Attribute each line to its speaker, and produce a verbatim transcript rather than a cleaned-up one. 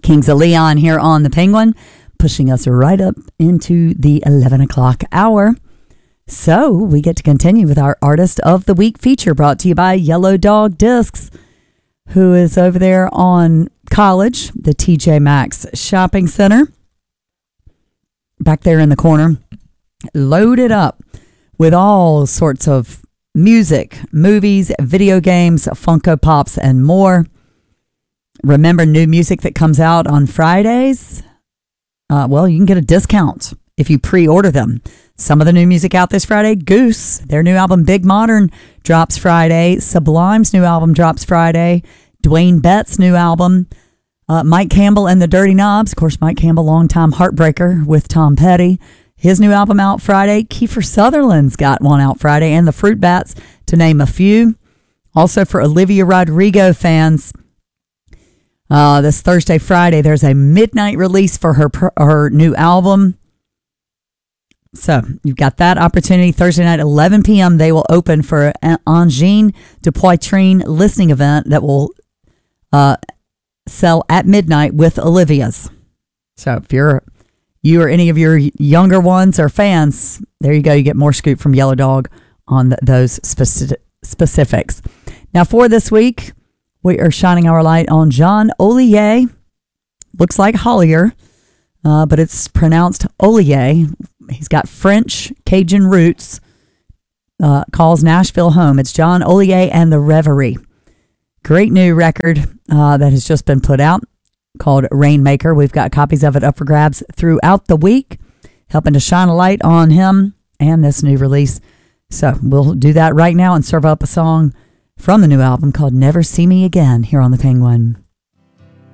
Speaker 1: Kings of Leon here on the Penguin, pushing us right up into the eleven o'clock hour. So we get to continue with our Artist of the Week feature, brought to you by Yellow Dog Discs, who is over there on College, the T J Maxx Shopping Center. Back there in the corner, loaded up with all sorts of music, movies, video games, Funko Pops, and more. Remember, new music that comes out on Fridays? Uh, well, you can get a discount if you pre-order them. Some of the new music out this Friday: Goose, their new album Big Modern drops Friday. Sublime's new album drops Friday. Dwayne Bett's new album. Uh, Mike Campbell and the Dirty Knobs. Of course, Mike Campbell, longtime Heartbreaker with Tom Petty. His new album out Friday. Kiefer Sutherland's got one out Friday. And the Fruit Bats, to name a few. Also, for Olivia Rodrigo fans, uh, this Thursday, Friday, there's a midnight release for her her new album. So you've got that opportunity. Thursday night, eleven p.m., they will open for an Angine de Poitrine listening event that will uh, sell at midnight with Olivia's. So if you're you or any of your younger ones or fans, there you go. You get more scoop from Yellow Dog on the, those specific, specifics. Now for this week, we are shining our light on John Ollier. Looks like Hollier, uh, but it's pronounced Ollier. He's got French Cajun roots, uh, calls Nashville home. It's John Ollier and the Reverie. Great new record uh, that has just been put out called Rainmaker. We've got copies of it up for grabs throughout the week, helping to shine a light on him and this new release. So we'll do that right now and serve up a song from the new album called Never See Me Again here on the Penguin.